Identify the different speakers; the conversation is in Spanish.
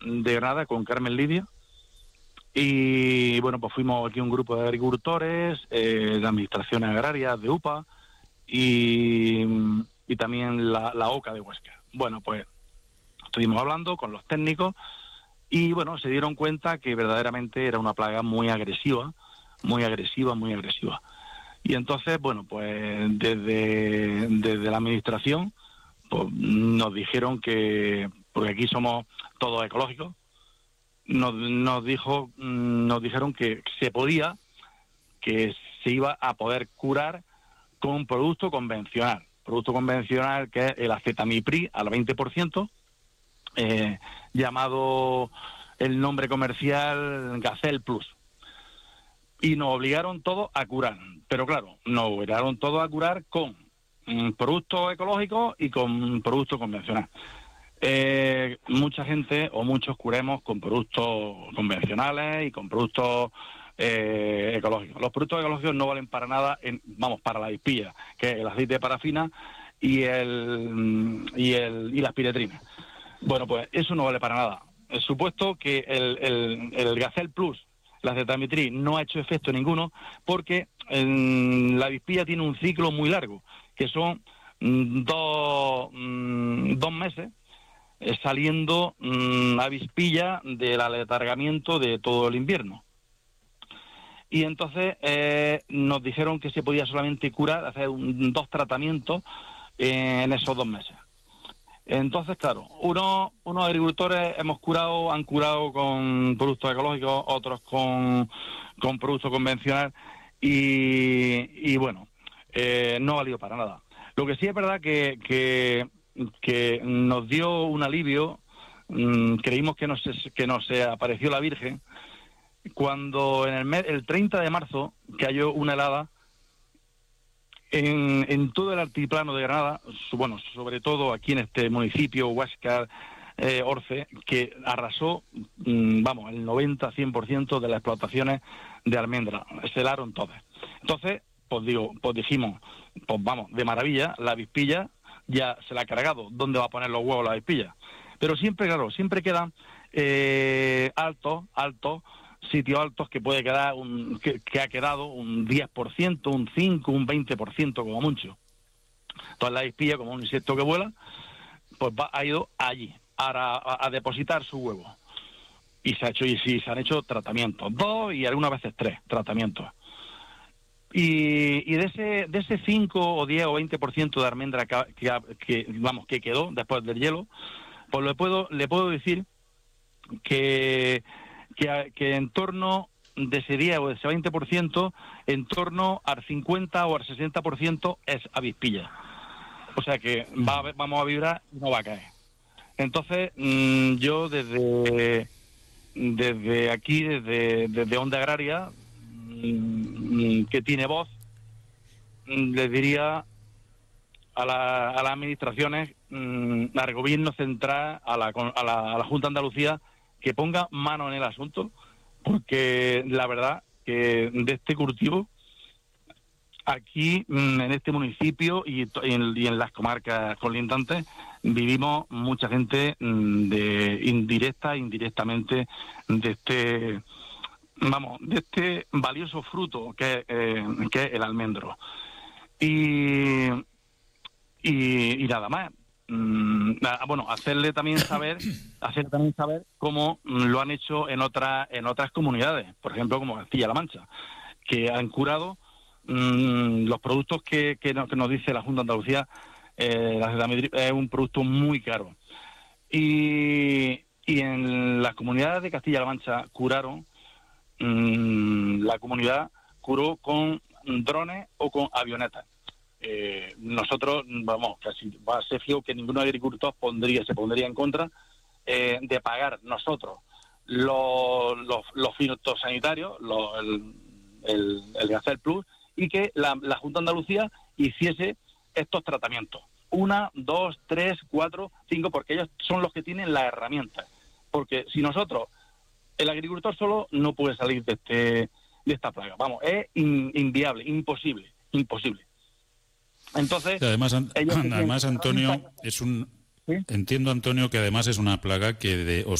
Speaker 1: de Granada con Carmen Lidia. Y bueno, pues fuimos aquí un grupo de agricultores, de administraciones agrarias, de UPA y también la OCA de Huesca. Bueno, pues estuvimos hablando con los técnicos y bueno, se dieron cuenta que verdaderamente era una plaga muy agresiva, muy agresiva, muy agresiva. Y entonces, bueno, pues desde la administración pues, nos dijeron que, porque aquí somos todos ecológicos, nos dijeron que que se iba a poder curar con un producto convencional que es el acetamiprid al 20%, llamado el nombre comercial Gacel Plus. Y nos obligaron todos a curar, pero claro, nos obligaron todos a curar con productos ecológicos y con productos convencionales. Mucha gente o muchos curemos con productos convencionales y con productos ecológicos. Los productos ecológicos no valen para nada, para la avispilla, que es el aceite de parafina y la piretrina. Bueno, pues eso no vale para nada. Es supuesto que el Gacel Plus, la acetamiprid, no ha hecho efecto ninguno porque la avispilla tiene un ciclo muy largo, que son 2 meses saliendo avispilla del aletargamiento de todo el invierno. Y entonces nos dijeron que se podía solamente curar, hacer 2 tratamientos en esos 2 meses. Entonces, claro, unos agricultores han curado con productos ecológicos, otros con productos convencionales y bueno, no valió para nada. Lo que sí es verdad que nos dio un alivio, creímos que nos apareció la Virgen, cuando el 30 de marzo cayó una helada en todo el altiplano de Granada, sobre todo aquí en este municipio, Huesca, Orce, que arrasó, el 90-100% de las explotaciones de almendra, se helaron todas. Entonces, pues dijimos, de maravilla, la avispilla ya se la ha cargado, ¿dónde va a poner los huevos la avispilla? Pero siempre quedan sitios altos que puede quedar que ha quedado un 10%, un 5%, un 20% como mucho. Entonces la avispilla, como un insecto que vuela, pues ha ido allí a depositar su huevo. Y se han hecho tratamientos, 2 y algunas veces 3 tratamientos. Y de ese 5 o 10 o 20% de almendra que quedó después del hielo, pues le puedo decir que en torno de ese 10 o de ese 20%, en torno al 50 o al 60% es avispilla. O sea que vamos a vibrar y no va a caer. Entonces, yo desde aquí, desde Onda Agraria, que tiene voz, les diría a las administraciones, al gobierno central, a la Junta de Andalucía, que ponga mano en el asunto, porque la verdad que de este cultivo aquí en este municipio y en las comarcas colindantes vivimos mucha gente indirecta e indirectamente de este valioso fruto que es el almendro. Y nada más. Hacerle también saber cómo lo han hecho en otras comunidades, por ejemplo como Castilla-La Mancha, que han curado los productos que nos dice la Junta de Andalucía. La acetamiprid es un producto muy caro y en las comunidades de Castilla-La Mancha curaron, la comunidad curó con drones o con avionetas. Nosotros, casi va a ser fijo que ningún agricultor se pondría en contra de pagar nosotros los fitosanitarios, el Gacel Plus, y que la Junta de Andalucía hiciese estos tratamientos. 1, 2, 3, 4, 5, porque ellos son los que tienen las herramientas. Porque si nosotros, el agricultor solo no puede salir de esta plaga. Es inviable, imposible. Entonces,
Speaker 2: además Antonio,
Speaker 1: ¿sí?
Speaker 2: entiendo, Antonio, que además es una plaga que os